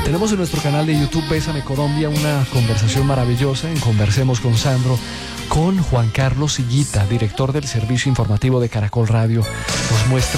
Tenemos en nuestro canal de YouTube Bésame Colombia una conversación maravillosa en Conversemos con Sandro, con Juan Carlos Higuita, director del servicio informativo de Caracol Radio. Nos muestra